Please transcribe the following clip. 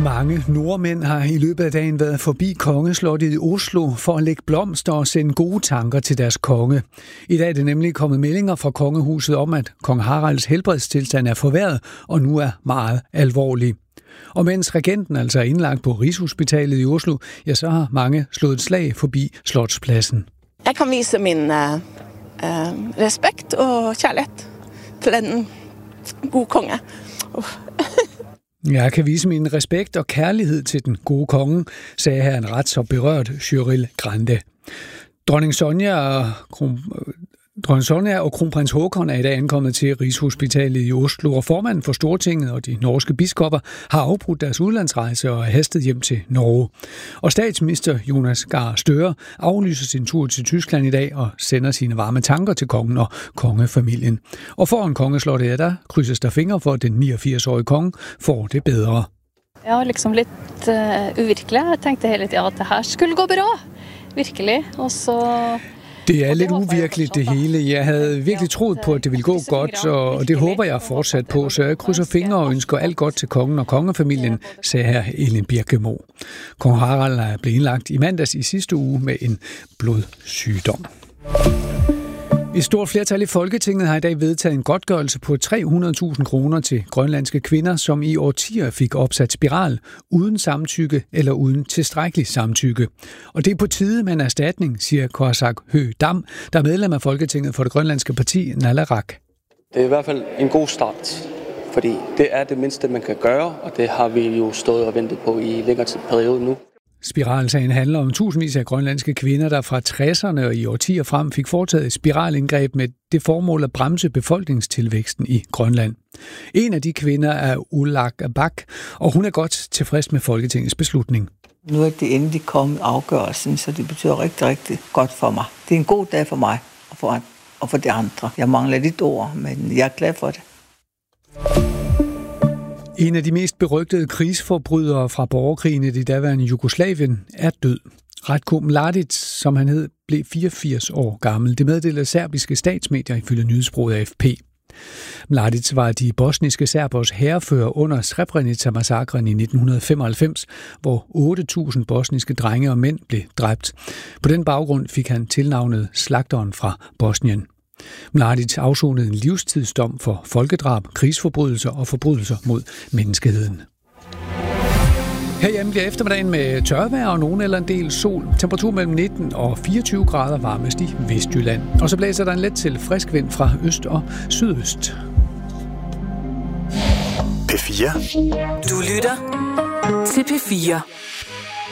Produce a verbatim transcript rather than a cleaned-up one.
Mange nordmænd har i løbet af dagen været forbi Kongeslottet i Oslo for at lægge blomster og sende gode tanker til deres konge. I dag er det nemlig kommet meldinger fra kongehuset om, at kong Haralds helbredstilstand er forværret og nu er meget alvorlig. Og mens regenten altså er indlagt på Rigshospitalet i Oslo, ja, så har mange slået et slag forbi Slotspladsen. Jeg kan vise min uh, uh, respekt og kærlighed til en god konge. Uh. Jeg kan vise min respekt og kærlighed til den gode konge, sagde her en ret så berørt Cyril Grande. Dronning Sonja og, kron, Dronning Sonja og kronprins Håkon er i dag ankommet til Rigshospitalet i Oslo, og formanden for Stortinget og de norske biskopper har afbrudt deres udlandsrejse og er hastet hjem til Norge. Og statsminister Jonas Gahr Støre aflyser sin tur til Tyskland i dag og sender sine varme tanker til kongen og kongefamilien. Og foran kongeslottet er der krydses der fingre for, at den niogfirs-årige konge får det bedre. Jeg var liksom lidt uh, uvirkelig. Jeg tænkte hele tiden, at det her skulle gå bra. Virkelig. Og så... Det er lidt uvirkeligt det hele. Jeg havde virkelig troet på, at det ville gå godt, og det håber jeg fortsat på, så jeg krydser fingre og ønsker alt godt til kongen og kongefamilien, sagde her Elin Birkemo. Kong Harald er blevet indlagt i mandags i sidste uge med en blodsygdom. Et stort flertal i Folketinget har i dag vedtaget en godtgørelse på tre hundrede tusind kroner til grønlandske kvinder, som i årtier fik opsat spiral uden samtykke eller uden tilstrækkelig samtykke. Og det er på tide med en erstatning, siger Korsak Høgh Dam, der er medlem af Folketinget for det grønlandske parti Nalarak. Det er i hvert fald en god start, fordi det er det mindste, man kan gøre, og det har vi jo stået og ventet på i længere periode nu. Spiralsagen handler om tusindvis af grønlandske kvinder, der fra tresserne og i årtier frem fik foretaget et spiralindgreb med det formål at bremse befolkningstilvæksten i Grønland. En af de kvinder er Ulak Bak, og hun er godt tilfreds med Folketingets beslutning. Nu er det endelig kommet afgørelsen, så det betyder rigtig, rigtig godt for mig. Det er en god dag for mig og for, og for de andre. Jeg mangler lidt ord, men jeg er glad for det. En af de mest berygtede krigsforbrydere fra borgerkrigen i det daværende Jugoslavien er død. Ratko Mladic, som han hed, blev fireogfirs år gammel. Det meddelte serbiske statsmedier ifølge nyhedsbureauet A F P. Mladic var de bosniske serbers hærfører under Srebrenica-massakren i nitten femoghalvfems, hvor otte tusind bosniske drenge og mænd blev dræbt. På den baggrund fik han tilnavnet Slagteren fra Bosnien. Mladic afsonede en livstidsdom for folkedrab, krigsforbrydelser og forbrydelser mod menneskeheden. Herhjemme bliver eftermiddagen med tørvejr og nogen eller en del sol. Temperatur mellem nitten og fireogtyve grader varmest i Vestjylland. Og så blæser der en let til frisk vind fra øst og sydøst. P fire. Du lytter til P fire.